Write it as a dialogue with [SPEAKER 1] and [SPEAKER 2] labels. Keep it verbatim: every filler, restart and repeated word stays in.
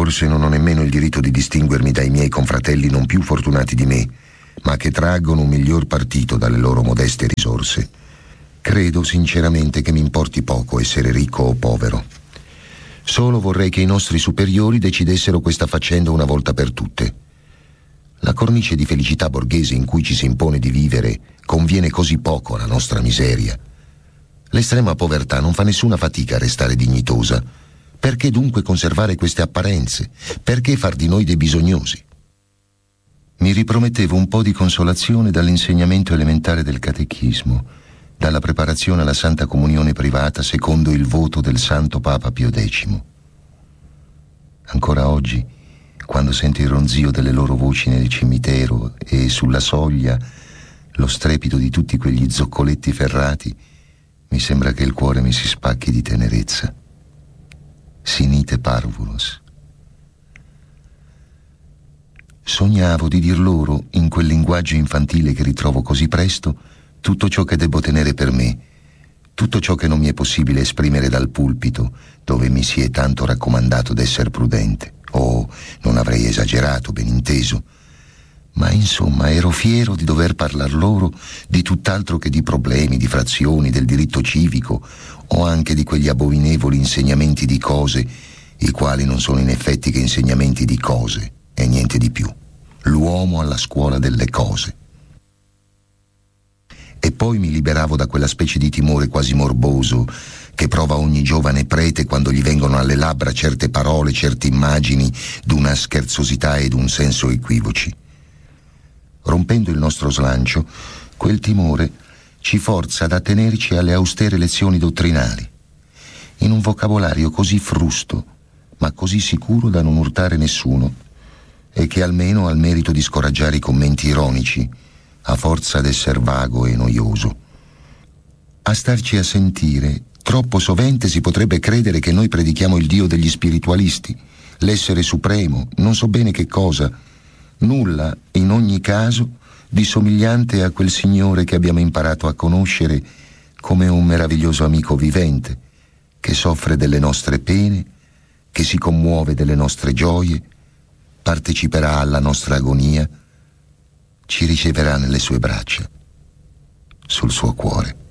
[SPEAKER 1] Forse non ho nemmeno il diritto di distinguermi dai miei confratelli non più fortunati di me, ma che traggono un miglior partito dalle loro modeste risorse. Credo sinceramente che mi importi poco essere ricco o povero. Solo vorrei che i nostri superiori decidessero questa faccenda una volta per tutte. La cornice di felicità borghese in cui ci si impone di vivere conviene così poco alla nostra miseria. L'estrema povertà non fa nessuna fatica a restare dignitosa. Perché dunque conservare queste apparenze? Perché far di noi dei bisognosi? Mi ripromettevo un po' di consolazione dall'insegnamento elementare del catechismo, dalla preparazione alla Santa Comunione privata secondo il voto del Santo Papa Pio X. Ancora oggi, quando sento il ronzio delle loro voci nel cimitero e sulla soglia lo strepito di tutti quegli zoccoletti ferrati, mi sembra che il cuore mi si spacchi di tenerezza. Sinite parvulos. Sognavo di dir loro, in quel linguaggio infantile che ritrovo così presto, tutto ciò che debbo tenere per me, tutto ciò che non mi è possibile esprimere dal pulpito, dove mi si è tanto raccomandato d'esser prudente. Oh, non avrei esagerato, ben inteso. Ma insomma ero fiero di dover parlar loro di tutt'altro che di problemi, di frazioni, del diritto civico, o anche di quegli abominevoli insegnamenti di cose, i quali non sono in effetti che insegnamenti di cose e niente di più. L'uomo alla scuola delle cose. E poi mi liberavo da quella specie di timore quasi morboso che prova ogni giovane prete quando gli vengono alle labbra certe parole, certe immagini d'una scherzosità e d'un senso equivoci. Rompendo il nostro slancio, quel timore ci forza ad attenerci alle austere lezioni dottrinali, in un vocabolario così frusto, ma così sicuro da non urtare nessuno, e che almeno ha il merito di scoraggiare i commenti ironici, a forza d'esser vago e noioso. A starci a sentire, troppo sovente si potrebbe credere che noi predichiamo il Dio degli spiritualisti, l'essere supremo, non so bene che cosa, nulla, in ogni caso, di somigliante a quel Signore che abbiamo imparato a conoscere come un meraviglioso amico vivente, che soffre delle nostre pene, che si commuove delle nostre gioie, parteciperà alla nostra agonia, ci riceverà nelle sue braccia, sul suo cuore.